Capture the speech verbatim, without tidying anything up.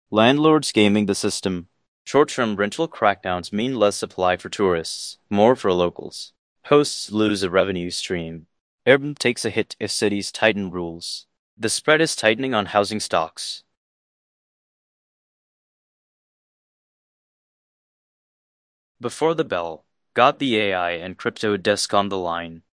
Landlords gaming the system. Short-term rental crackdowns mean less supply for tourists, more for locals. Hosts lose a revenue stream. Airbnb takes a hit if cities tighten rules. The spread is tightening on housing stocks. Before the bell, got the A I and crypto desk on the line.